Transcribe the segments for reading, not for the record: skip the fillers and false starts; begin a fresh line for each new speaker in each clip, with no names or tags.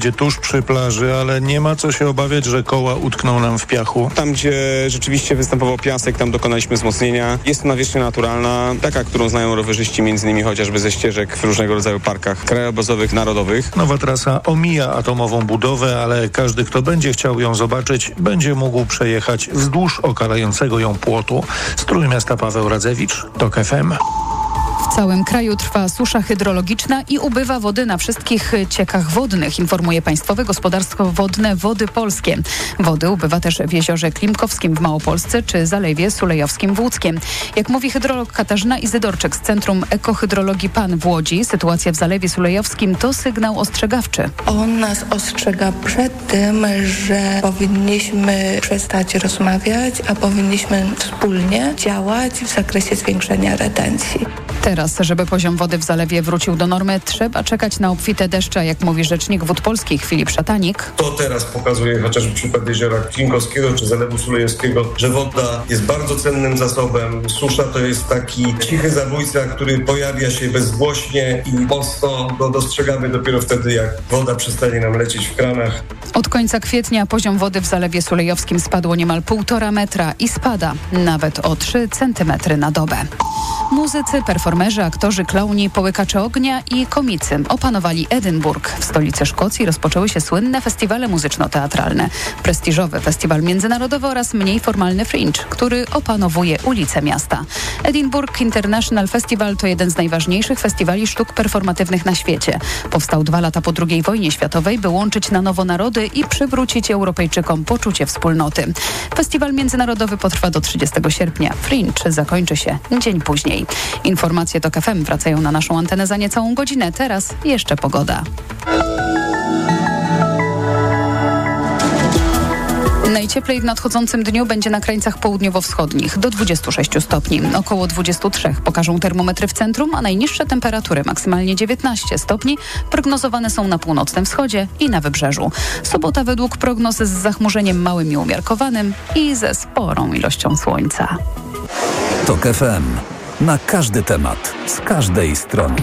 Gdzie tuż przy plaży, ale nie ma co się obawiać, że koła utkną nam w piachu.
Tam, gdzie rzeczywiście występował piasek, tam dokonaliśmy wzmocnienia. Jest to nawierzchnia naturalna, taka, którą znają rowerzyści, między innymi chociażby ze ścieżek w różnego rodzaju parkach krajobrazowych, narodowych.
Nowa trasa omija atomową budowę, ale każdy, kto będzie chciał ją zobaczyć, będzie mógł przejechać wzdłuż okalającego ją płotu. Z Trójmiasta Paweł Radzewicz, TOK FM.
W całym kraju trwa susza hydrologiczna i ubywa wody na wszystkich ciekach wodnych, informuje Państwowe Gospodarstwo Wodne Wody Polskie. Wody ubywa też w Jeziorze Klimkowskim w Małopolsce czy Zalewie Sulejowskim w Łódzkiem. Jak mówi hydrolog Katarzyna Izydorczyk z Centrum Ekohydrologii PAN w Łodzi, sytuacja w Zalewie Sulejowskim to sygnał ostrzegawczy.
On nas ostrzega przed tym, że powinniśmy przestać rozmawiać, a powinniśmy wspólnie działać w zakresie zwiększenia retencji.
Teraz, żeby poziom wody w zalewie wrócił do normy, trzeba czekać na obfite deszcze, jak mówi rzecznik Wód Polskich Filip Szatanik.
To teraz pokazuje chociażby przykład jeziora Klimkowskiego czy Zalewu Sulejowskiego, że woda jest bardzo cennym zasobem. Susza to jest taki cichy zabójca, który pojawia się bezgłośnie i mocno go dostrzegamy dopiero wtedy, jak woda przestanie nam lecieć w kranach.
Od końca kwietnia poziom wody w Zalewie Sulejowskim spadło niemal 1,5 metra i spada nawet o 3 centymetry na dobę. Muzycy, performerzy, aktorzy, klauni, połykacze ognia i komicy opanowali Edynburg. W stolicy Szkocji rozpoczęły się słynne festiwale muzyczno-teatralne. Prestiżowy festiwal międzynarodowy oraz mniej formalny Fringe, który opanowuje ulice miasta. Edinburgh International Festival to jeden z najważniejszych festiwali sztuk performatywnych na świecie. Powstał 2 lata po II wojnie światowej, by łączyć na nowo narody i przywrócić Europejczykom poczucie wspólnoty. Festiwal międzynarodowy potrwa do 30 sierpnia. Fringe zakończy się dzień później. Informacje TOK FM wracają na naszą antenę za niecałą godzinę. Teraz jeszcze pogoda. Najcieplej w nadchodzącym dniu będzie na krańcach południowo-wschodnich do 26 stopni. Około 23 pokażą termometry w centrum, a najniższe temperatury, maksymalnie 19 stopni, prognozowane są na północnym wschodzie i na wybrzeżu. Sobota według prognoz z zachmurzeniem małym i umiarkowanym i ze sporą ilością słońca.
TOK FM. Na każdy temat, z każdej strony.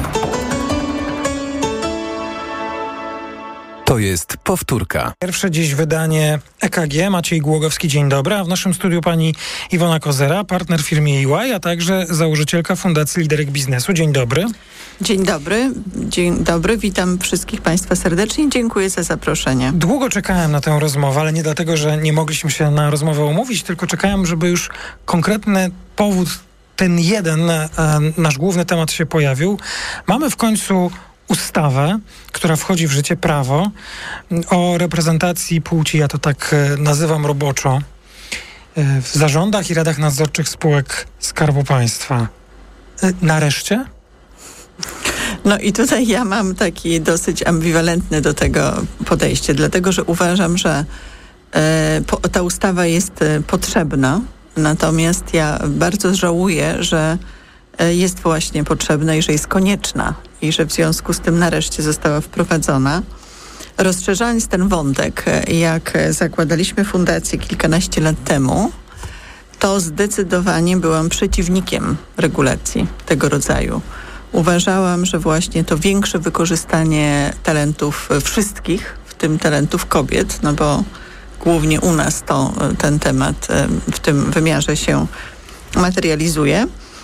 To jest powtórka.
Pierwsze dziś wydanie EKG. Maciej Głogowski, dzień dobry. A w naszym studiu pani Iwona Kozera, partner w firmie EY, a także założycielka Fundacji Liderek Biznesu. Dzień dobry.
Dzień dobry. Dzień dobry. Witam wszystkich Państwa serdecznie. Dziękuję za zaproszenie.
Długo czekałem na tę rozmowę, ale nie dlatego, że nie mogliśmy się na rozmowę umówić, tylko czekałem, żeby już konkretny powód, ten jeden nasz główny temat się pojawił. Mamy w końcu ustawę, która wchodzi w życie, prawo o reprezentacji płci, ja to tak nazywam roboczo, w zarządach i radach nadzorczych spółek Skarbu Państwa. Nareszcie?
No i tutaj ja mam taki dosyć ambiwalentny do tego podejście, dlatego że uważam, że ta ustawa jest potrzebna, natomiast ja bardzo żałuję, że jest właśnie potrzebna i że jest konieczna i że w związku z tym nareszcie została wprowadzona. Rozszerzając ten wątek, jak zakładaliśmy fundację kilkanaście lat temu, to zdecydowanie byłam przeciwnikiem regulacji tego rodzaju. Uważałam, że właśnie to większe wykorzystanie talentów wszystkich, w tym talentów kobiet, no bo głównie u nas ten temat w tym wymiarze się materializuje,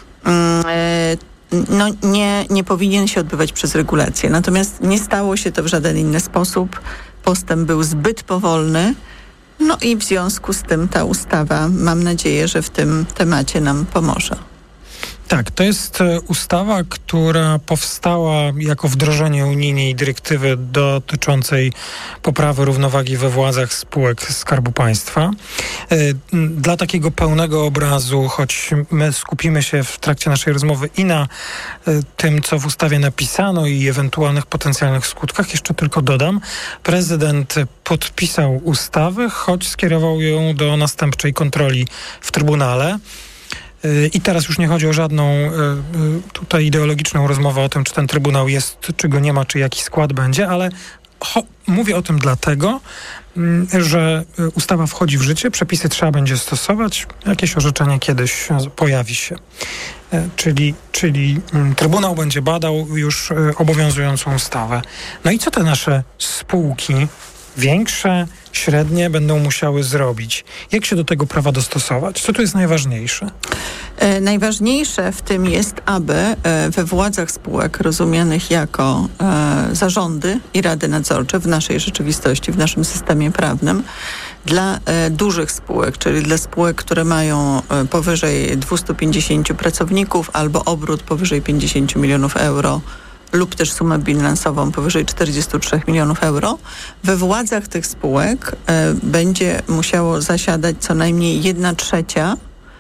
no nie powinien się odbywać przez regulację. Natomiast nie stało się to w żaden inny sposób. Postęp był zbyt powolny. No i w związku z tym ta ustawa, mam nadzieję, że w tym temacie nam pomoże.
Tak, to jest ustawa, która powstała jako wdrożenie unijnej dyrektywy dotyczącej poprawy równowagi we władzach spółek Skarbu Państwa. Dla takiego pełnego obrazu, choć my skupimy się w trakcie naszej rozmowy i na tym, co w ustawie napisano i ewentualnych potencjalnych skutkach, jeszcze tylko dodam, prezydent podpisał ustawę, choć skierował ją do następczej kontroli w Trybunale. I teraz już nie chodzi o żadną tutaj ideologiczną rozmowę o tym, czy ten Trybunał jest, czy go nie ma, czy jaki skład będzie, ale mówię o tym dlatego, że ustawa wchodzi w życie, przepisy trzeba będzie stosować, jakieś orzeczenie kiedyś pojawi się. Czyli Trybunał będzie badał już obowiązującą ustawę. No i co te nasze spółki, większe, średnie, będą musiały zrobić? Jak się do tego prawa dostosować? Co tu jest najważniejsze?
Najważniejsze w tym jest, aby we władzach spółek rozumianych jako zarządy i rady nadzorcze w naszej rzeczywistości, w naszym systemie prawnym, dla dużych spółek, czyli dla spółek, które mają powyżej 250 pracowników albo obrót powyżej 50 milionów euro lub też sumę bilansową powyżej 43 milionów euro, we władzach tych spółek będzie musiało zasiadać co najmniej 1/3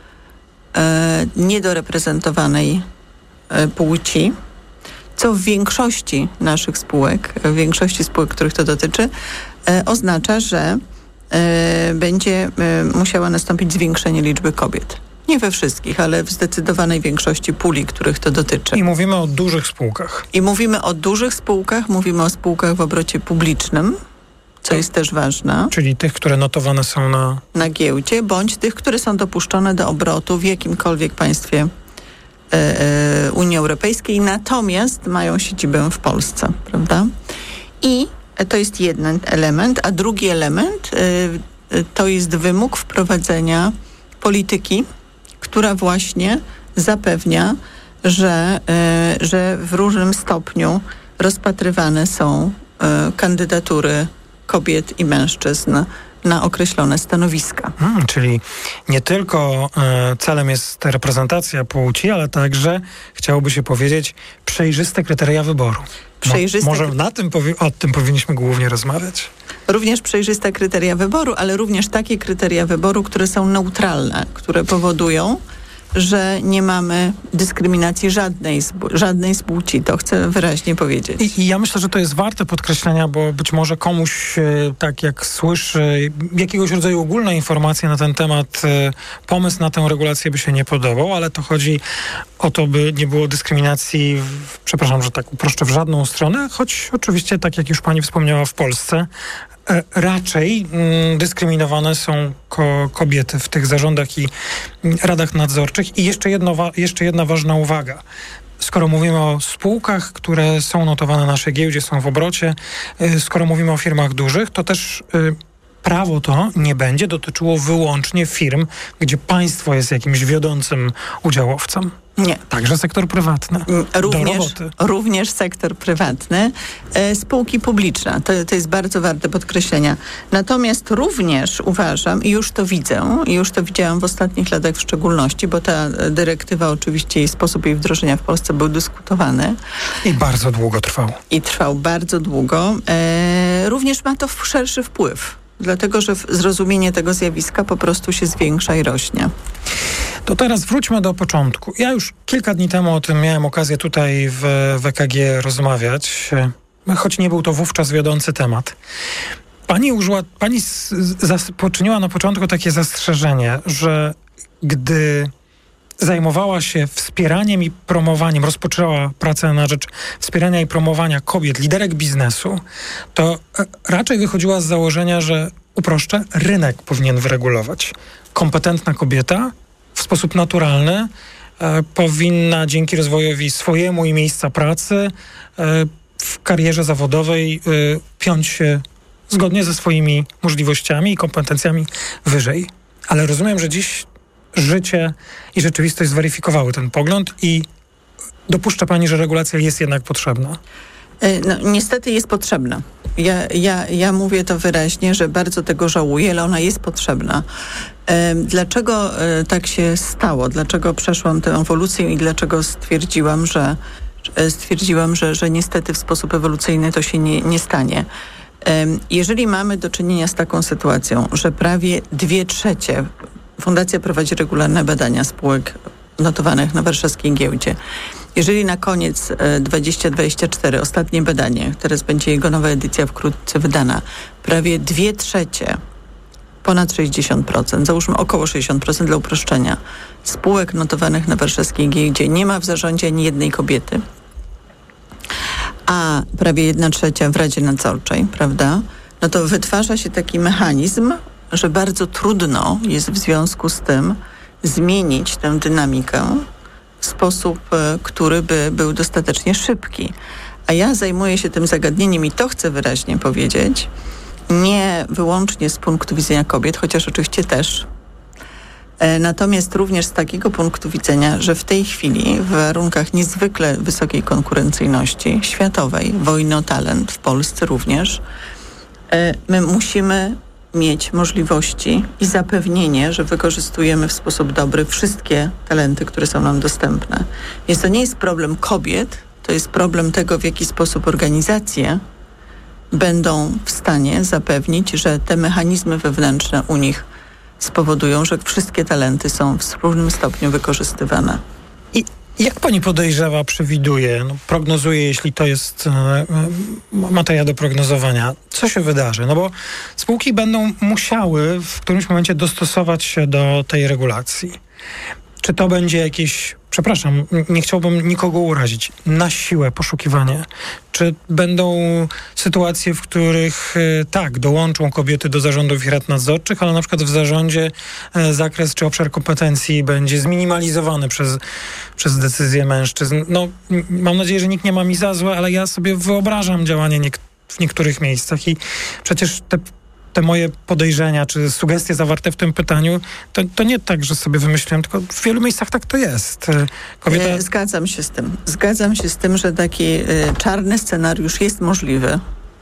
niedoreprezentowanej płci, co w większości naszych spółek, w większości spółek, których to dotyczy, oznacza, że będzie musiało nastąpić zwiększenie liczby kobiet. Nie we wszystkich, ale w zdecydowanej większości puli, których to dotyczy.
I mówimy o dużych spółkach.
I mówimy o dużych spółkach, mówimy o spółkach w obrocie publicznym, co jest też ważne.
Czyli tych, które notowane są na
giełdzie, bądź tych, które są dopuszczone do obrotu w jakimkolwiek państwie Unii Europejskiej, natomiast mają siedzibę w Polsce, prawda? I to jest jeden element, a drugi element to jest wymóg wprowadzenia polityki, która właśnie zapewnia, że w różnym stopniu rozpatrywane są kandydatury kobiet i mężczyzn na określone stanowiska.
Czyli nie tylko celem jest reprezentacja płci, ale także, chciałoby się powiedzieć, przejrzyste kryteria wyboru. Może o tym powinniśmy głównie rozmawiać.
Również przejrzyste kryteria wyboru, ale również takie kryteria wyboru, które są neutralne, które powodują, że nie mamy dyskryminacji żadnej z płci. To chcę wyraźnie powiedzieć.
I ja myślę, że to jest warte podkreślenia, bo być może komuś, tak jak słyszy jakiegoś rodzaju ogólne informacje na ten temat, pomysł na tę regulację by się nie podobał, ale to chodzi o to, by nie było dyskryminacji, przepraszam, że tak uproszczę, w żadną stronę, choć oczywiście, tak jak już pani wspomniała, w Polsce raczej dyskryminowane są kobiety w tych zarządach i radach nadzorczych. I jeszcze jedna ważna uwaga. Skoro mówimy o spółkach, które są notowane na naszej giełdzie, są w obrocie, skoro mówimy o firmach dużych, to też prawo to nie będzie dotyczyło wyłącznie firm, gdzie państwo jest jakimś wiodącym udziałowcem.
Nie.
Także sektor prywatny.
Również sektor prywatny. Spółki publiczne. To jest bardzo warte podkreślenia. Natomiast również uważam, i już to widzę, i już to widziałam w ostatnich latach w szczególności, bo ta dyrektywa oczywiście i sposób jej wdrożenia w Polsce był dyskutowany.
I bardzo długo trwał.
I trwał bardzo długo. Również ma to szerszy wpływ. Dlatego, że zrozumienie tego zjawiska po prostu się zwiększa i rośnie.
To teraz wróćmy do początku. Ja już kilka dni temu o tym miałem okazję tutaj w EKG rozmawiać, choć nie był to wówczas wiodący temat. Pani poczyniła na początku takie zastrzeżenie, że gdy zajmowała się wspieraniem i promowaniem, rozpoczęła pracę na rzecz wspierania i promowania kobiet, liderek biznesu, to raczej wychodziła z założenia, że, uproszczę, rynek powinien wyregulować. Kompetentna kobieta w sposób naturalny powinna dzięki rozwojowi swojemu i miejsca pracy w karierze zawodowej piąć się zgodnie ze swoimi możliwościami i kompetencjami wyżej. Ale rozumiem, że dziś życie i rzeczywistość zweryfikowały ten pogląd i dopuszcza pani, że regulacja jest jednak potrzebna?
No, niestety jest potrzebna. Ja mówię to wyraźnie, że bardzo tego żałuję, ale ona jest potrzebna. Dlaczego tak się stało? Dlaczego przeszłam tę ewolucję i dlaczego stwierdziłam, że niestety w sposób ewolucyjny to się nie stanie? Jeżeli mamy do czynienia z taką sytuacją, że prawie 2/3 Fundacja prowadzi regularne badania spółek notowanych na warszawskiej giełdzie. Jeżeli na koniec 2024, ostatnie badanie, teraz będzie jego nowa edycja wkrótce wydana, prawie 2/3, ponad 60%, załóżmy około 60% dla uproszczenia, spółek notowanych na warszawskiej giełdzie nie ma w zarządzie ani jednej kobiety, a prawie 1/3 w Radzie Nadzorczej, prawda? No to wytwarza się taki mechanizm, że bardzo trudno jest w związku z tym zmienić tę dynamikę w sposób, który by był dostatecznie szybki. A ja zajmuję się tym zagadnieniem i to chcę wyraźnie powiedzieć, nie wyłącznie z punktu widzenia kobiet, chociaż oczywiście też, natomiast również z takiego punktu widzenia, że w tej chwili w warunkach niezwykle wysokiej konkurencyjności światowej, wojny o talent w Polsce również, my musimy mieć możliwości i zapewnienie, że wykorzystujemy w sposób dobry wszystkie talenty, które są nam dostępne. Więc to nie jest problem kobiet, to jest problem tego, w jaki sposób organizacje będą w stanie zapewnić, że te mechanizmy wewnętrzne u nich spowodują, że wszystkie talenty są w równym stopniu wykorzystywane.
I jak pani podejrzewa, przewiduje, prognozuje, jeśli to jest materia do prognozowania, co się wydarzy? No bo spółki będą musiały w którymś momencie dostosować się do tej regulacji. Czy to będzie jakieś, przepraszam, nie chciałbym nikogo urazić, na siłę poszukiwanie? Czy będą sytuacje, w których tak, dołączą kobiety do zarządów i rad nadzorczych, ale na przykład w zarządzie zakres czy obszar kompetencji będzie zminimalizowany przez decyzje mężczyzn? No, mam nadzieję, że nikt nie ma mi za złe, ale ja sobie wyobrażam działanie w niektórych miejscach i przecież te moje podejrzenia czy sugestie zawarte w tym pytaniu, to nie tak, że sobie wymyśliłem, tylko w wielu miejscach tak to jest. Kobieta...
Zgadzam się z tym, że taki czarny scenariusz jest możliwy.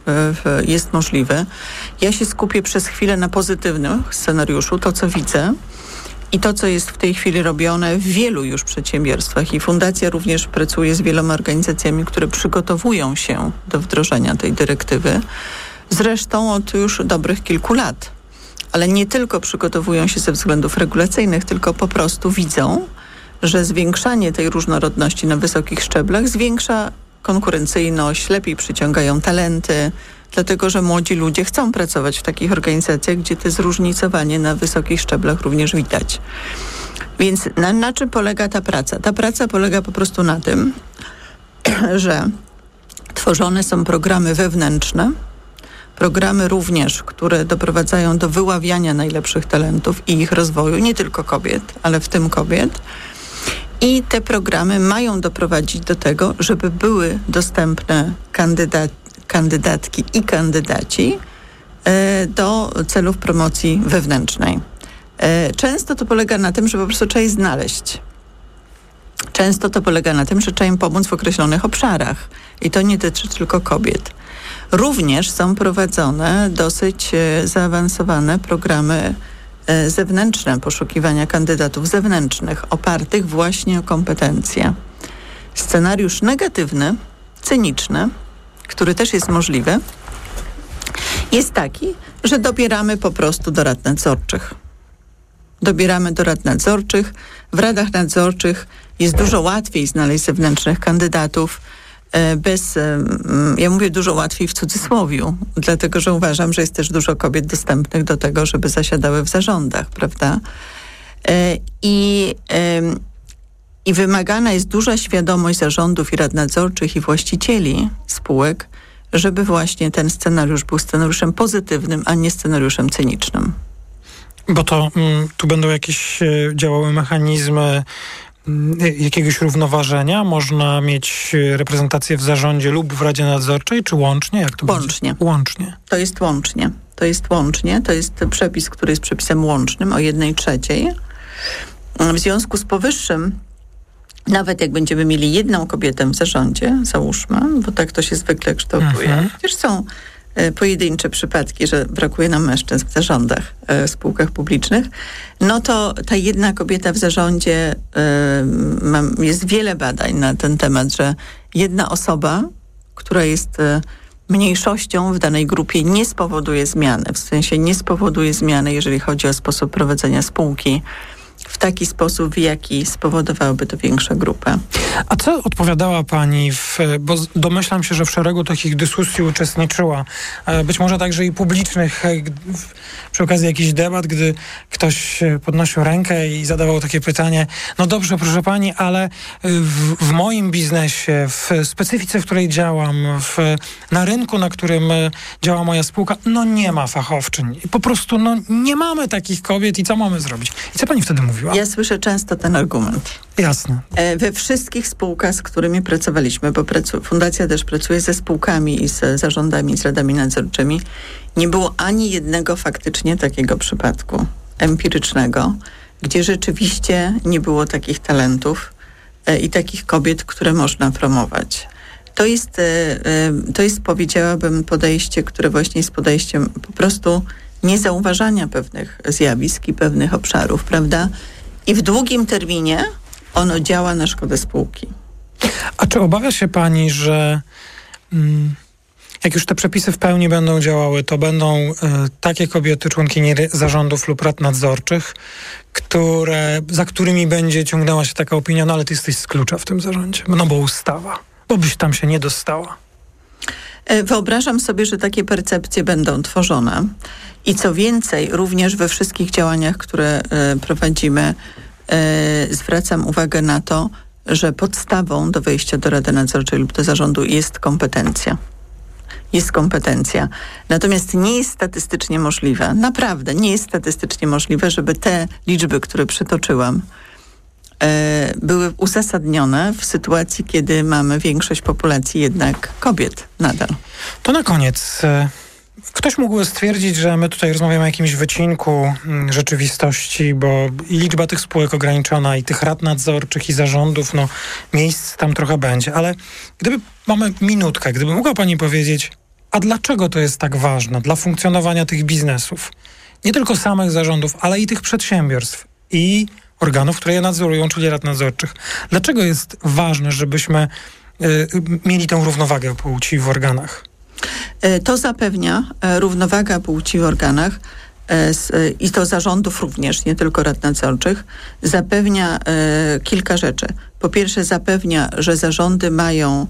Ja się skupię przez chwilę na pozytywnym scenariuszu, to co widzę i to, co jest w tej chwili robione w wielu już przedsiębiorstwach. I Fundacja również pracuje z wieloma organizacjami, które przygotowują się do wdrożenia tej dyrektywy. Zresztą od już dobrych kilku lat. Ale nie tylko przygotowują się ze względów regulacyjnych, tylko po prostu widzą, że zwiększanie tej różnorodności na wysokich szczeblach zwiększa konkurencyjność, lepiej przyciągają talenty, dlatego że młodzi ludzie chcą pracować w takich organizacjach, gdzie to zróżnicowanie na wysokich szczeblach również widać. Więc na czym polega ta praca? Ta praca polega po prostu na tym, że tworzone są programy wewnętrzne, programy również, które doprowadzają do wyławiania najlepszych talentów i ich rozwoju, nie tylko kobiet, ale w tym kobiet. I te programy mają doprowadzić do tego, żeby były dostępne kandydatki i kandydaci do celów promocji wewnętrznej. Często to polega na tym, że po prostu trzeba je znaleźć. Często to polega na tym, że trzeba im pomóc w określonych obszarach. I to nie dotyczy tylko kobiet. Również są prowadzone dosyć zaawansowane programy zewnętrzne, poszukiwania kandydatów zewnętrznych, opartych właśnie o kompetencje. Scenariusz negatywny, cyniczny, który też jest możliwy, jest taki, że dobieramy po prostu do rad nadzorczych. Dobieramy do rad nadzorczych. W radach nadzorczych jest dużo łatwiej znaleźć zewnętrznych kandydatów, ja mówię dużo łatwiej w cudzysłowiu, dlatego że uważam, że jest też dużo kobiet dostępnych do tego, żeby zasiadały w zarządach, prawda? I wymagana jest duża świadomość zarządów i rad nadzorczych i właścicieli spółek, żeby właśnie ten scenariusz był scenariuszem pozytywnym, a nie scenariuszem cynicznym.
Bo to tu będą jakieś działały mechanizmy jakiegoś równoważenia? Można mieć reprezentację w zarządzie lub w Radzie Nadzorczej, czy łącznie? Jak to
łącznie.
Będzie? Łącznie.
To jest łącznie. To jest przepis, który jest przepisem łącznym o 1/3. W związku z powyższym, nawet jak będziemy mieli jedną kobietę w zarządzie, załóżmy, bo tak to się zwykle kształtuje. Przecież są pojedyncze przypadki, że brakuje nam mężczyzn w zarządach, w spółkach publicznych, no to ta jedna kobieta w zarządzie, jest wiele badań na ten temat, że jedna osoba, która jest mniejszością w danej grupie, nie spowoduje zmiany. W sensie nie spowoduje zmiany, jeżeli chodzi o sposób prowadzenia spółki w taki sposób, w jaki spowodowałoby to większa grupa.
A co odpowiadała pani, bo domyślam się, że w szeregu takich dyskusji uczestniczyła, być może także i publicznych, przy okazji jakichś debat, gdy ktoś podnosił rękę i zadawał takie pytanie, no dobrze, proszę pani, ale w moim biznesie, w specyfice, w której działam, na rynku, na którym działa moja spółka, no nie ma fachowczyń. I po prostu nie mamy takich kobiet i co mamy zrobić? I co pani wtedy mówiła?
Ja słyszę często ten argument.
Jasne.
We wszystkich spółkach, z którymi pracowaliśmy, bo fundacja też pracuje ze spółkami i z zarządami, z radami nadzorczymi, nie było ani jednego faktycznie takiego przypadku empirycznego, gdzie rzeczywiście nie było takich talentów i takich kobiet, które można promować. To jest, powiedziałabym, podejście, które właśnie jest podejściem po prostu niezauważania pewnych zjawisk i pewnych obszarów, prawda? I w długim terminie ono działa na szkodę spółki.
A czy obawia się pani, że jak już te przepisy w pełni będą działały, to będą takie kobiety, członkini zarządów lub rad nadzorczych, za którymi będzie ciągnęła się taka opinia, no ale ty jesteś z klucza w tym zarządzie, no bo ustawa, bo byś tam się nie dostała.
Wyobrażam sobie, że takie percepcje będą tworzone i co więcej, również we wszystkich działaniach, które prowadzimy, zwracam uwagę na to, że podstawą do wejścia do Rady Nadzorczej lub do zarządu jest kompetencja. Jest kompetencja. Natomiast nie jest statystycznie możliwe, naprawdę nie jest statystycznie możliwe, żeby te liczby, które przytoczyłam, były uzasadnione w sytuacji, kiedy mamy większość populacji jednak kobiet nadal.
To na koniec. Ktoś mógłby stwierdzić, że my tutaj rozmawiamy o jakimś wycinku rzeczywistości, bo i liczba tych spółek ograniczona i tych rad nadzorczych i zarządów, miejsc tam trochę będzie. Ale mamy minutkę, gdyby mogła pani powiedzieć, a dlaczego to jest tak ważne dla funkcjonowania tych biznesów? Nie tylko samych zarządów, ale i tych przedsiębiorstw i organów, które je nadzorują, czyli rad nadzorczych. Dlaczego jest ważne, żebyśmy mieli tę równowagę płci w organach?
To zapewnia równowaga płci w organach i to zarządów również, nie tylko rad nadzorczych, zapewnia kilka rzeczy. Po pierwsze zapewnia, że zarządy mają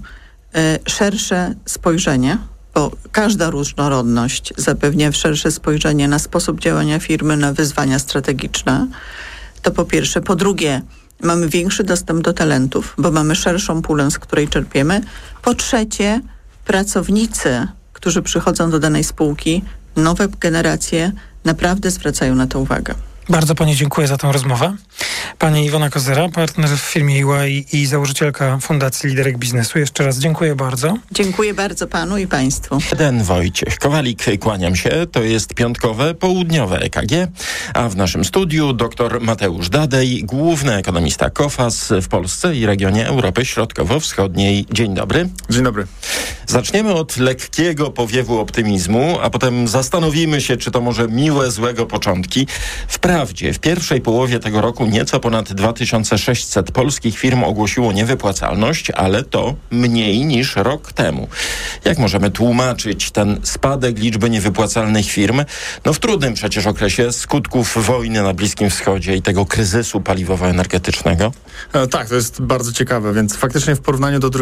szersze spojrzenie, bo każda różnorodność zapewnia szersze spojrzenie na sposób działania firmy, na wyzwania strategiczne. To po pierwsze. Po drugie, mamy większy dostęp do talentów, bo mamy szerszą pulę, z której czerpiemy. Po trzecie, pracownicy, którzy przychodzą do danej spółki, nowe generacje naprawdę zwracają na to uwagę.
Bardzo pani dziękuję za tę rozmowę. Pani Iwona Kozyra, partner w firmie EY i założycielka Fundacji Liderek Biznesu. Jeszcze raz dziękuję bardzo.
Dziękuję bardzo panu i państwu.
Wojciech Kowalik, kłaniam się. To jest piątkowe, południowe EKG, a w naszym studiu dr Mateusz Dadej, główny ekonomista KOFAS w Polsce i regionie Europy Środkowo-Wschodniej. Dzień dobry.
Dzień dobry.
Zaczniemy od lekkiego powiewu optymizmu, a potem zastanowimy się, czy to może miłe, złego początki. Wprawdzie w pierwszej połowie tego roku nieco ponad 2600 polskich firm ogłosiło niewypłacalność, ale to mniej niż rok temu. Jak możemy tłumaczyć ten spadek liczby niewypłacalnych firm? W trudnym przecież okresie skutków wojny na Bliskim Wschodzie i tego kryzysu paliwowo-energetycznego.
Tak, to jest bardzo ciekawe, więc faktycznie w porównaniu do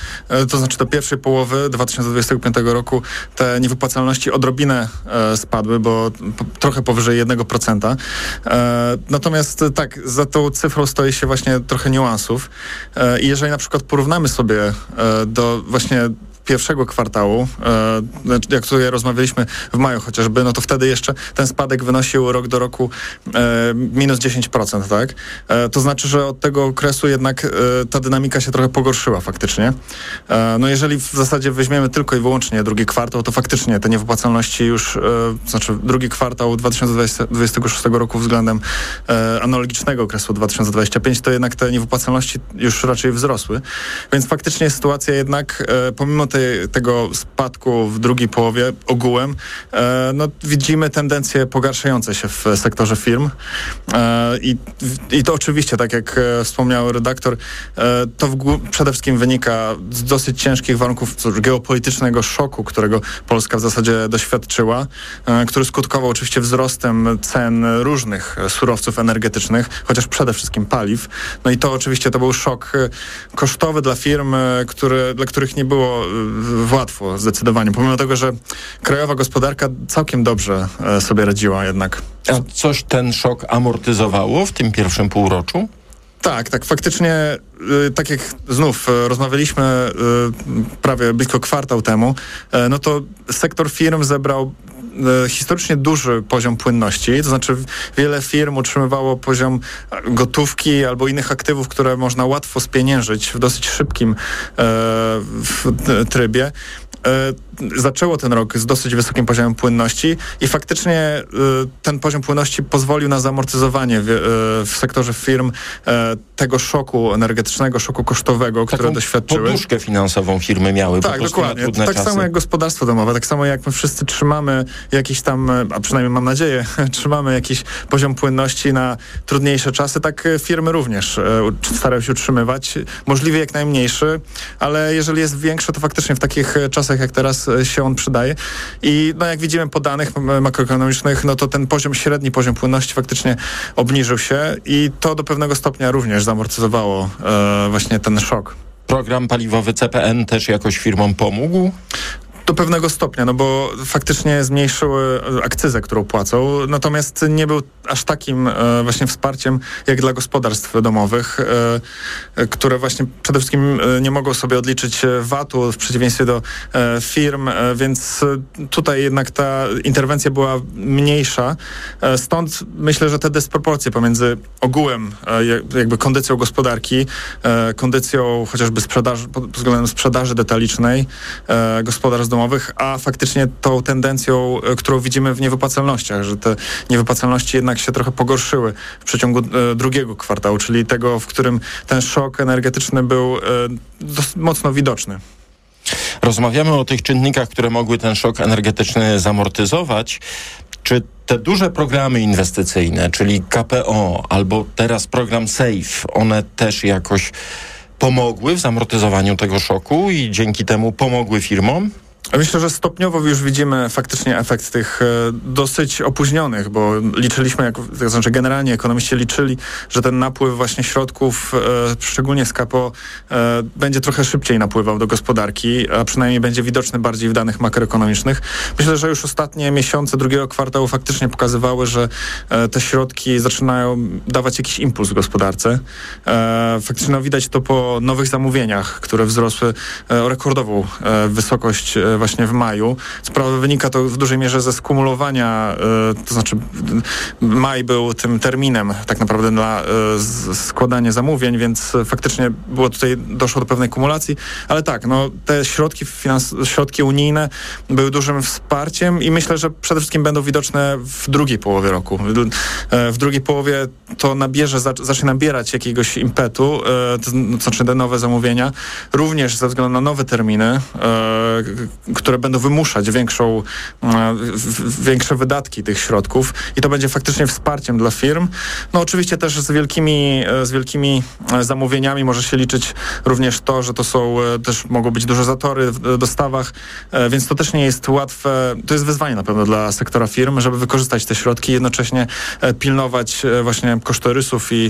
do pierwszej połowy 2025 roku te niewypłacalności odrobinę spadły, bo trochę powyżej 1%. Natomiast tak, za tą cyfrą stoi się właśnie trochę niuansów. I jeżeli na przykład porównamy sobie do właśnie pierwszego kwartału, jak tutaj rozmawialiśmy w maju chociażby, to wtedy jeszcze ten spadek wynosił rok do roku minus 10%, tak? To znaczy, że od tego okresu jednak ta dynamika się trochę pogorszyła faktycznie. Jeżeli w zasadzie weźmiemy tylko i wyłącznie drugi kwartał, to faktycznie te niewypłacalności już, drugi kwartał 2026 roku względem analogicznego okresu 2025, to jednak te niewypłacalności już raczej wzrosły. Więc faktycznie sytuacja jednak, pomimo tej tego spadku w drugiej połowie ogółem widzimy tendencje pogarszające się w sektorze firm i to oczywiście, tak jak wspomniał redaktor, to przede wszystkim wynika z dosyć ciężkich warunków geopolitycznego szoku, którego Polska w zasadzie doświadczyła, który skutkował oczywiście wzrostem cen różnych surowców energetycznych, chociaż przede wszystkim paliw. No i to oczywiście to był szok kosztowy dla firm, dla których nie było łatwo zdecydowanie, pomimo tego, że krajowa gospodarka całkiem dobrze sobie radziła jednak.
A coś ten szok amortyzowało w tym pierwszym półroczu?
Tak, faktycznie, tak jak znów rozmawialiśmy prawie blisko kwartał temu, no to sektor firm zebrał historycznie duży poziom płynności, to znaczy wiele firm utrzymywało poziom gotówki albo innych aktywów, które można łatwo spieniężyć w dosyć szybkim trybie. Zaczęło ten rok z dosyć wysokim poziomem płynności i faktycznie ten poziom płynności pozwolił na zamortyzowanie w sektorze firm tego szoku energetycznego, szoku kosztowego, które doświadczyły.
Poduszkę finansową firmy miały.
Tak, dokładnie. Tak czasy. Samo jak gospodarstwo domowe, tak samo jak my wszyscy trzymamy jakiś tam, a przynajmniej mam nadzieję, trzymamy jakiś poziom płynności na trudniejsze czasy, tak firmy również starają się utrzymywać. Możliwie jak najmniejszy, ale jeżeli jest większy, to faktycznie w takich czasach jak teraz się on przydaje. I jak widzimy po danych makroekonomicznych, no to ten średni poziom płynności faktycznie obniżył się i to do pewnego stopnia również zamortyzowało właśnie ten szok.
Program paliwowy CPN też jakoś firmom pomógł?
Do pewnego stopnia, no bo faktycznie zmniejszyły akcyzę, którą płacą, natomiast nie był aż takim właśnie wsparciem jak dla gospodarstw domowych, które właśnie przede wszystkim nie mogą sobie odliczyć VAT-u w przeciwieństwie do firm, więc tutaj jednak ta interwencja była mniejsza. Stąd myślę, że te dysproporcje pomiędzy ogółem, jakby kondycją gospodarki, kondycją chociażby pod względem sprzedaży detalicznej gospodarstw domowych, a faktycznie tą tendencją, którą widzimy w niewypłacalnościach, że te niewypłacalności jednak się trochę pogorszyły w przeciągu drugiego kwartału, czyli tego, w którym ten szok energetyczny był mocno widoczny.
Rozmawiamy o tych czynnikach, które mogły ten szok energetyczny zamortyzować. Czy te duże programy inwestycyjne, czyli KPO albo teraz program SAFE, one też jakoś pomogły w zamortyzowaniu tego szoku i dzięki temu pomogły firmom?
Myślę, że stopniowo już widzimy faktycznie efekt tych dosyć opóźnionych, bo liczyliśmy, to znaczy generalnie ekonomiści liczyli, że ten napływ właśnie środków, szczególnie z KPO, będzie trochę szybciej napływał do gospodarki, a przynajmniej będzie widoczny bardziej w danych makroekonomicznych. Myślę, że już ostatnie miesiące drugiego kwartału faktycznie pokazywały, że te środki zaczynają dawać jakiś impuls w gospodarce. Faktycznie widać to po nowych zamówieniach, które wzrosły o rekordową wysokość właśnie w maju. Sprawa wynika to w dużej mierze ze skumulowania, to znaczy maj był tym terminem tak naprawdę dla składania zamówień, więc faktycznie doszło do pewnej kumulacji, ale tak, te środki unijne były dużym wsparciem i myślę, że przede wszystkim będą widoczne w drugiej połowie roku. W drugiej połowie to zacznie nabierać jakiegoś impetu, to znaczy te nowe zamówienia, również ze względu na nowe terminy, które będą wymuszać większe wydatki tych środków i to będzie faktycznie wsparciem dla firm. Oczywiście też z wielkimi zamówieniami może się liczyć również to, że też mogą być duże zatory w dostawach, więc to też nie jest łatwe. To jest wyzwanie na pewno dla sektora firm, żeby wykorzystać te środki i jednocześnie pilnować właśnie kosztorysów i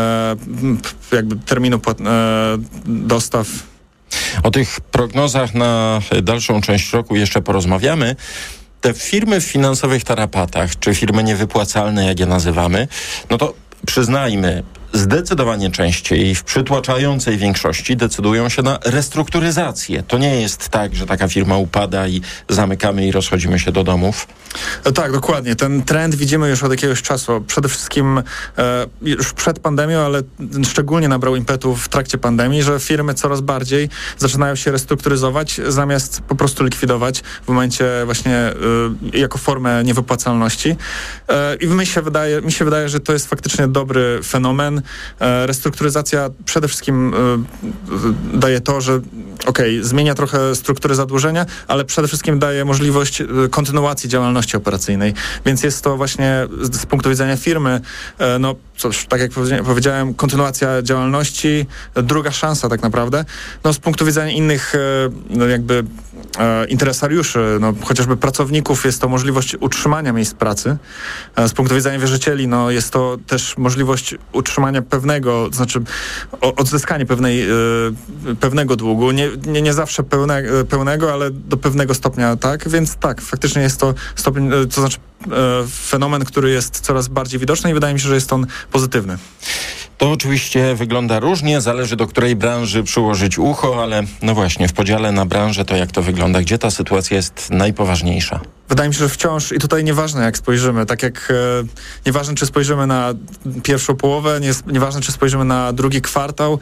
jakby terminu dostaw.
O tych prognozach na dalszą część roku jeszcze porozmawiamy. Te firmy w finansowych tarapatach, czy firmy niewypłacalne, jak je nazywamy, to przyznajmy, zdecydowanie częściej w przytłaczającej większości decydują się na restrukturyzację. To nie jest tak, że taka firma upada i zamykamy i rozchodzimy się do domów.
Tak, dokładnie. Ten trend widzimy już od jakiegoś czasu. Przede wszystkim już przed pandemią, ale szczególnie nabrał impetu w trakcie pandemii, że firmy coraz bardziej zaczynają się restrukturyzować, zamiast po prostu likwidować w momencie właśnie jako formę niewypłacalności. I mi się wydaje, że to jest faktycznie dobry fenomen. zmian. Restrukturyzacja przede wszystkim daje to, że zmienia trochę strukturę zadłużenia, ale przede wszystkim daje możliwość kontynuacji działalności operacyjnej. Więc jest to właśnie z punktu widzenia firmy, tak jak powiedziałem, kontynuacja działalności, druga szansa tak naprawdę. Z punktu widzenia innych interesariuszy, chociażby pracowników, jest to możliwość utrzymania miejsc pracy. Z punktu widzenia wierzycieli, jest to też możliwość utrzymania pewnego, to znaczy odzyskanie pewnego długu. Nie zawsze pełnego, ale do pewnego stopnia tak. Więc tak, faktycznie jest to stopień, to znaczy fenomen, który jest coraz bardziej widoczny i wydaje mi się, że jest on pozytywny.
To oczywiście wygląda różnie, zależy do której branży przyłożyć ucho, ale właśnie w podziale na branżę to jak to wygląda? Gdzie ta sytuacja jest najpoważniejsza?
Wydaje mi się, że wciąż i tutaj nieważne jak spojrzymy, tak jak nieważne czy spojrzymy na pierwszą połowę, nieważne czy spojrzymy na drugi kwartał,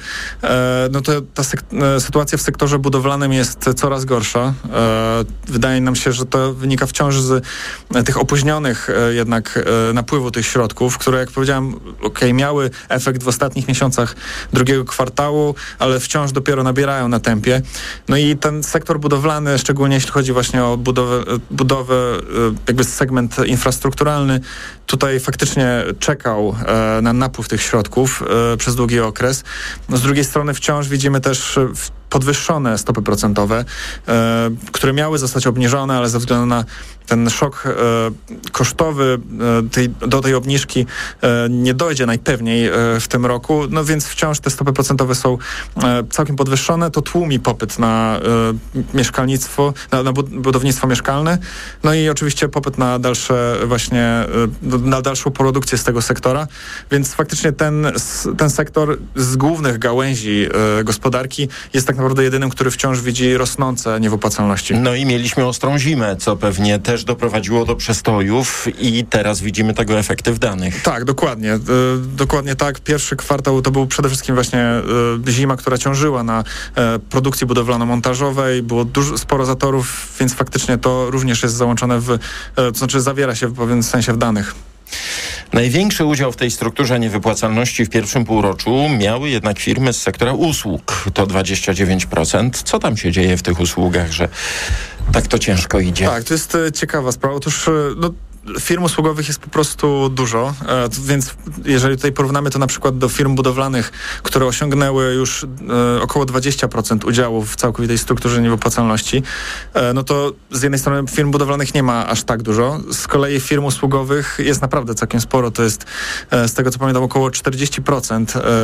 to ta sytuacja w sektorze budowlanym jest coraz gorsza. Wydaje nam się, że to wynika wciąż z tych opóźnionych jednak napływu tych środków, które jak powiedziałem, miały efekt w ostatnich miesiącach drugiego kwartału, ale wciąż dopiero nabierają na tempie. I ten sektor budowlany, szczególnie jeśli chodzi właśnie o budowę jakby segment infrastrukturalny, tutaj faktycznie czekał na napływ tych środków przez długi okres. Z drugiej strony wciąż widzimy też podwyższone stopy procentowe, które miały zostać obniżone, ale ze względu na ten szok kosztowy do tej obniżki nie dojdzie najpewniej w tym roku, więc wciąż te stopy procentowe są całkiem podwyższone. To tłumi popyt na mieszkalnictwo, na budownictwo mieszkalne, i oczywiście popyt na dalsze właśnie, na dalszą produkcję z tego sektora, więc faktycznie ten sektor z głównych gałęzi gospodarki jest tak naprawdę jedynym, który wciąż widzi rosnące niewypłacalności.
I mieliśmy ostrą zimę, co pewnie też doprowadziło do przestojów i teraz widzimy tego efekty w danych.
Tak, dokładnie. Dokładnie tak. Pierwszy kwartał to był przede wszystkim właśnie zima, która ciążyła na produkcji budowlano-montażowej. Było sporo zatorów, więc faktycznie to również jest załączone to znaczy zawiera się w pewnym sensie w danych.
Największy udział w tej strukturze niewypłacalności w pierwszym półroczu miały jednak firmy z sektora usług. To 29%. Co tam się dzieje w tych usługach, że tak to ciężko idzie?
Tak, to jest ciekawa sprawa. Otóż firm usługowych jest po prostu dużo, więc jeżeli tutaj porównamy to na przykład do firm budowlanych, które osiągnęły już około 20% udziału w całkowitej strukturze niewypłacalności, to z jednej strony firm budowlanych nie ma aż tak dużo, z kolei firm usługowych jest naprawdę całkiem sporo, to jest z tego co pamiętam około 40%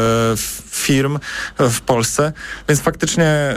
firm w Polsce, więc faktycznie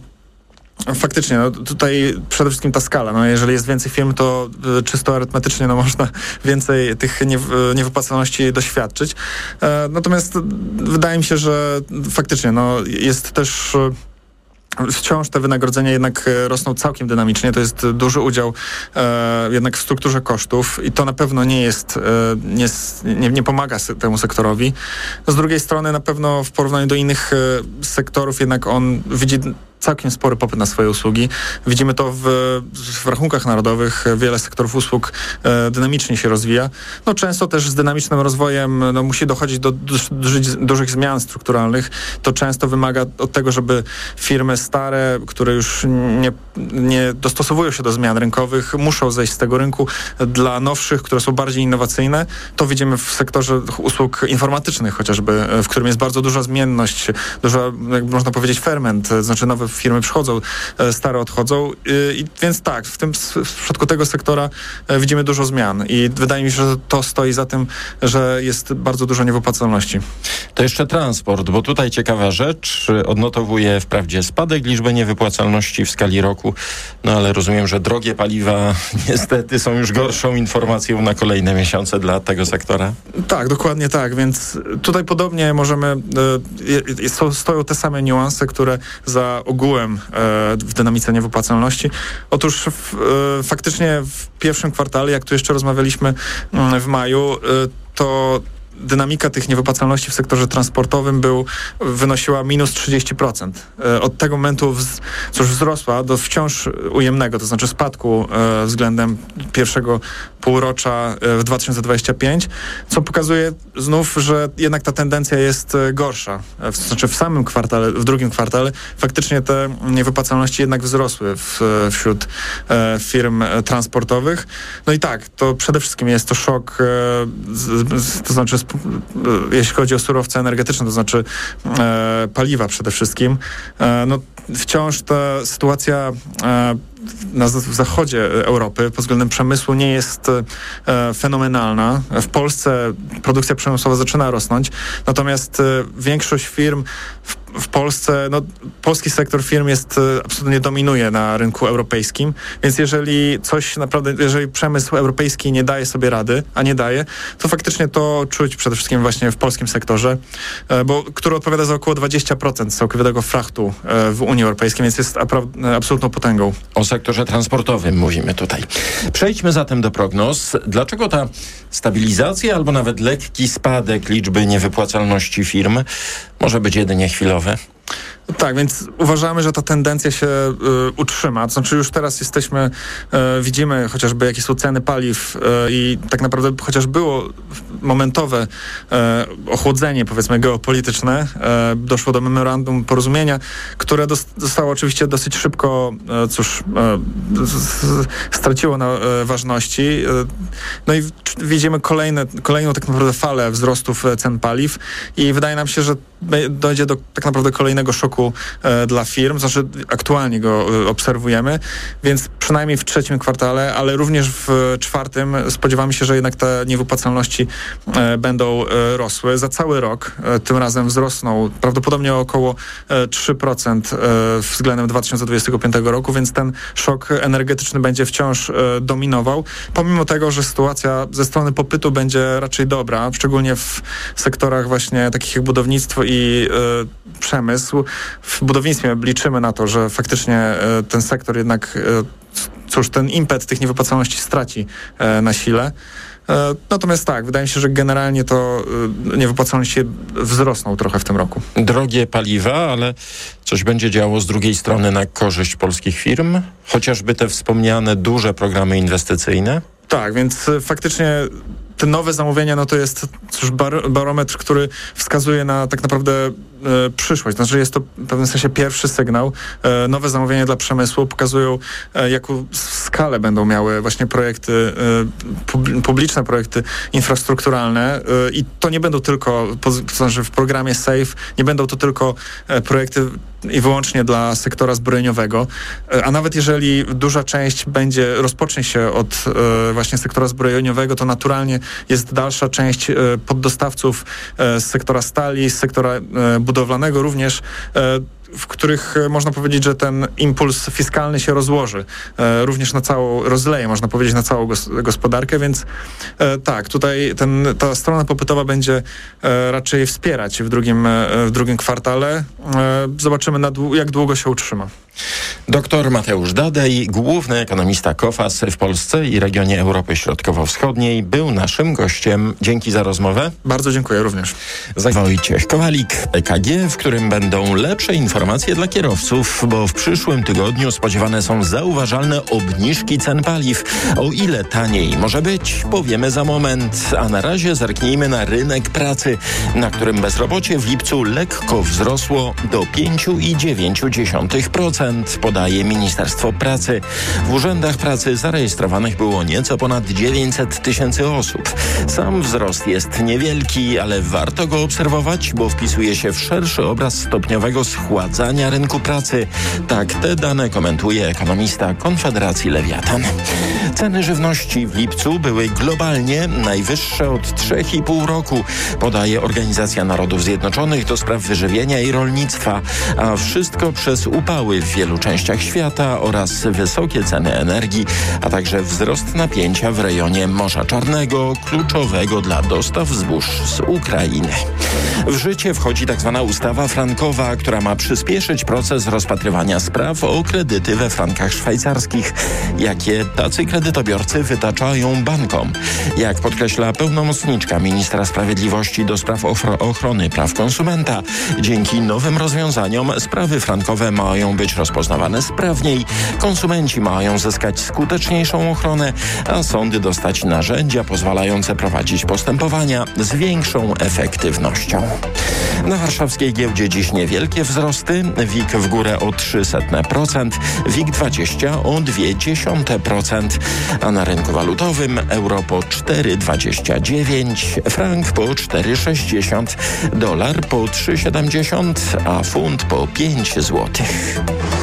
tutaj przede wszystkim ta skala. Jeżeli jest więcej firm, to czysto arytmetycznie można więcej tych niewypłacalności doświadczyć. Natomiast wydaje mi się, że faktycznie jest też wciąż te wynagrodzenia jednak rosną całkiem dynamicznie. To jest duży udział jednak w strukturze kosztów i to na pewno nie pomaga temu sektorowi. Z drugiej strony na pewno w porównaniu do innych sektorów jednak on widzi całkiem spory popyt na swoje usługi. Widzimy to w rachunkach narodowych. Wiele sektorów usług dynamicznie się rozwija. Często też z dynamicznym rozwojem musi dochodzić do dużych zmian strukturalnych. To często wymaga od tego, żeby firmy stare, które już nie dostosowują się do zmian rynkowych, muszą zejść z tego rynku dla nowszych, które są bardziej innowacyjne. To widzimy w sektorze usług informatycznych chociażby, w którym jest bardzo duża zmienność, jak można powiedzieć, ferment, to znaczy nowe firmy przychodzą, stare odchodzą, więc tak, w przypadku tego sektora widzimy dużo zmian i wydaje mi się, że to stoi za tym, że jest bardzo dużo niewypłacalności.
To jeszcze transport, bo tutaj ciekawa rzecz, odnotowuje wprawdzie spadek liczby niewypłacalności w skali roku, ale rozumiem, że drogie paliwa niestety są już gorszą informacją na kolejne miesiące dla tego sektora.
Tak, dokładnie tak, więc tutaj podobnie stoją te same niuanse, które za ogółem w dynamice niewypłacalności. Otóż faktycznie w pierwszym kwartale, jak tu jeszcze rozmawialiśmy w maju, to dynamika tych niewypłacalności w sektorze transportowym wynosiła minus 30%. Od tego momentu wzrosła do wciąż ujemnego, to znaczy spadku względem pierwszego półrocza w 2025, co pokazuje znów, że jednak ta tendencja jest gorsza. To znaczy w drugim kwartale faktycznie te niewypłacalności jednak wzrosły wśród firm transportowych. No i tak, to przede wszystkim jest to szok, to znaczy jeśli chodzi o surowce energetyczne, to znaczy paliwa przede wszystkim. No wciąż ta sytuacja w zachodzie Europy pod względem przemysłu nie jest fenomenalna. W Polsce produkcja przemysłowa zaczyna rosnąć, natomiast większość firm w Polsce, polski sektor firm absolutnie dominuje na rynku europejskim, więc jeżeli przemysł europejski nie daje sobie rady, a nie daje, to faktycznie to czuć przede wszystkim właśnie w polskim sektorze, który odpowiada za około 20% całkowitego frachtu w Unii Europejskiej, więc jest absolutną potęgą.
O sektorze transportowym mówimy tutaj. Przejdźmy zatem do prognoz. Dlaczego ta stabilizacja albo nawet lekki spadek liczby niewypłacalności firm może być jedynie chwilowe?
Tak, więc uważamy, że ta tendencja się utrzyma. To znaczy już teraz widzimy chociażby jakie są ceny paliw i tak naprawdę chociaż było momentowe ochłodzenie, powiedzmy, geopolityczne, doszło do memorandum porozumienia, które zostało oczywiście dosyć szybko, straciło na ważności. No i widzimy kolejną tak naprawdę falę wzrostów cen paliw i wydaje nam się, że dojdzie do tak naprawdę kolejnego szoku dla firm, znaczy aktualnie go obserwujemy, więc przynajmniej w trzecim kwartale, ale również w czwartym spodziewamy się, że jednak te niewypłacalności będą rosły. Za cały rok tym razem wzrosną prawdopodobnie o około 3% względem 2025 roku, więc ten szok energetyczny będzie wciąż dominował, pomimo tego, że sytuacja ze strony popytu będzie raczej dobra, szczególnie w sektorach właśnie takich jak budownictwo i przemysł. W budownictwie liczymy na to, że faktycznie ten sektor jednak, ten impet tych niewypłacalności straci na sile. Natomiast tak, wydaje mi się, że generalnie to niewypłacalności wzrosną trochę w tym roku.
Drogie paliwa, ale coś będzie działo z drugiej strony na korzyść polskich firm? Chociażby te wspomniane duże programy inwestycyjne?
Tak, więc faktycznie te nowe zamówienia, to jest barometr, który wskazuje na tak naprawdę przyszłość. Znaczy jest to w pewnym sensie pierwszy sygnał. Nowe zamówienia dla przemysłu pokazują, jaką skalę będą miały właśnie projekty, publiczne projekty infrastrukturalne i to nie będą tylko, to znaczy w programie SAFE, nie będą to tylko projekty i wyłącznie dla sektora zbrojeniowego, a nawet jeżeli duża część rozpocznie się od właśnie sektora zbrojeniowego, to naturalnie jest dalsza część poddostawców z sektora stali, z sektora budowlanego również, w których można powiedzieć, że ten impuls fiskalny się rozłoży, również rozleje, można powiedzieć, na całą gospodarkę, więc tak, tutaj ta strona popytowa będzie raczej wspierać w drugim kwartale. Zobaczymy, jak długo się utrzyma.
Dr Mateusz Dadej, główny ekonomista KOFAS w Polsce i regionie Europy Środkowo-Wschodniej, był naszym gościem. Dzięki za rozmowę.
Bardzo dziękuję również.
Wojciech Kowalik, EKG, w którym będą lepsze informacje dla kierowców, bo w przyszłym tygodniu spodziewane są zauważalne obniżki cen paliw. O ile taniej może być, powiemy za moment, a na razie zerknijmy na rynek pracy, na którym bezrobocie w lipcu lekko wzrosło do 5,9%. Podaje Ministerstwo Pracy. W urzędach pracy zarejestrowanych było nieco ponad 900 tysięcy osób. Sam wzrost jest niewielki, ale warto go obserwować, bo wpisuje się w szerszy obraz stopniowego schładzania rynku pracy. Tak te dane komentuje ekonomista Konfederacji Lewiatan. Ceny żywności w lipcu były globalnie najwyższe od 3,5 roku, podaje Organizacja Narodów Zjednoczonych do spraw wyżywienia i rolnictwa, a wszystko przez upały w wielu częściach świata oraz wysokie ceny energii, a także wzrost napięcia w rejonie Morza Czarnego, kluczowego dla dostaw zbóż z Ukrainy. W życie wchodzi tzw. ustawa frankowa, która ma przyspieszyć proces rozpatrywania spraw o kredyty we frankach szwajcarskich. Jakie tacy kredyty kredytobiorcy wytaczają bankom. Jak podkreśla pełnomocniczka ministra sprawiedliwości do spraw ochrony praw konsumenta, dzięki nowym rozwiązaniom sprawy frankowe mają być rozpoznawane sprawniej, konsumenci mają zyskać skuteczniejszą ochronę, a sądy dostać narzędzia pozwalające prowadzić postępowania z większą efektywnością. Na warszawskiej giełdzie dziś niewielkie wzrosty. WIG w górę o 0,03%, WIG20 o 0,2%, a na rynku walutowym euro po 4,29, frank po 4,60, dolar po 3,70, a funt po 5 złotych.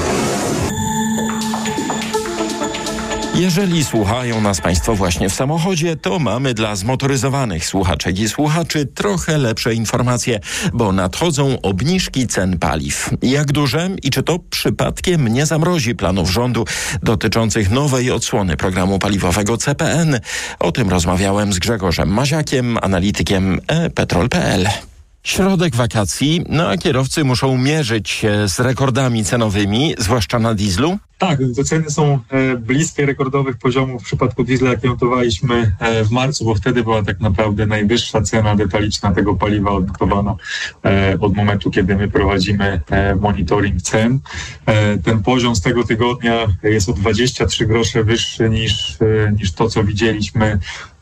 Jeżeli słuchają nas Państwo właśnie w samochodzie, to mamy dla zmotoryzowanych słuchaczek i słuchaczy trochę lepsze informacje, bo nadchodzą obniżki cen paliw. Jak duże i czy to przypadkiem nie zamrozi planów rządu dotyczących nowej odsłony programu paliwowego CPN? O tym rozmawiałem z Grzegorzem Maziakiem, analitykiem ePetrol.pl. Środek wakacji, a kierowcy muszą mierzyć się z rekordami cenowymi, zwłaszcza na dieslu.
Tak, te ceny są bliskie rekordowych poziomów w przypadku diesla, jak notowaliśmy w marcu, bo wtedy była tak naprawdę najwyższa cena detaliczna tego paliwa odnotowana od momentu, kiedy my prowadzimy monitoring cen. Ten poziom z tego tygodnia jest o 23 grosze wyższy niż to, co widzieliśmy